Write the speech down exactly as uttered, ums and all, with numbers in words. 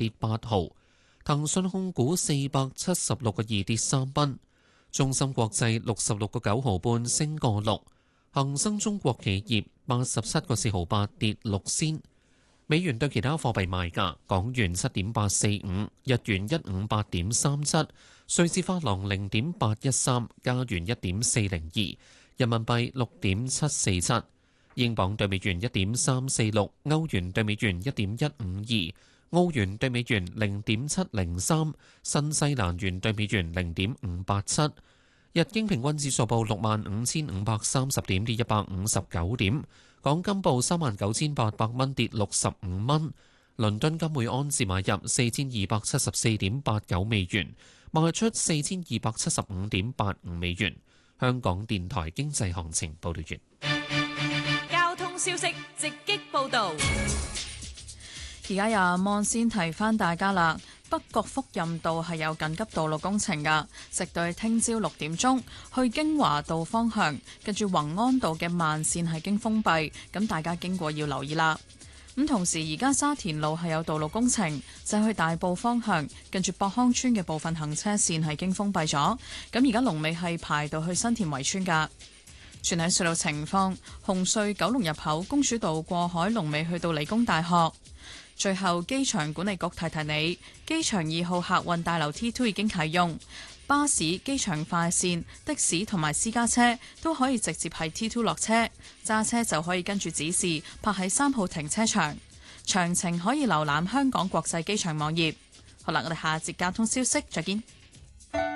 跌八毫。騰訊控股四百七十六個二跌三蚊。中芯國際六十六個九毫半升個六。恒生中國企業八十七個四毫八跌六仙。美元對其他貨幣賣價：港元七點八四五，日元一五八點三七，瑞士法郎零點八一三，加元一點四零二，人民幣六點七四七，英鎊對美元一點三四六，歐元對美元一點一五二，澳元對美元零點七零三，新西蘭元對美元零點五八七。日經平均指數報六萬五千五百三十點，跌一百五十九點。港金報三萬九千八百蚊，跌六十五蚊。倫敦金每安士買入四千二百七十四點八九美元，賣出四千二百七十五點八五美元。香港電台經濟行情報道完。 交通消息直擊報導。 而家有望先提翻大家啦。北角福蔭道係有緊急道路工程㗎，直到聽朝六點鐘，去京華道方向，跟住宏安道嘅慢線係經封閉，咁大家經過要留意啦。咁同時而家沙田路係有道路工程，就係去大埔方向，跟住博康村嘅部分行車線係經封閉咗，咁而家龍尾係排到去新田圍村㗎。全體隧道情況：紅隧九龍入口公主道過海龍尾去到理工大學。最後，機場管理局提提你，機場二號客運大樓 T 二 已經啟用，巴士、機場快線、的士同埋私家車都可以直接喺 T 二落車，揸車就可以跟住指示泊喺三號停車場。詳情可以瀏覽香港國際機場網頁。好啦，我哋下節交通消息再見。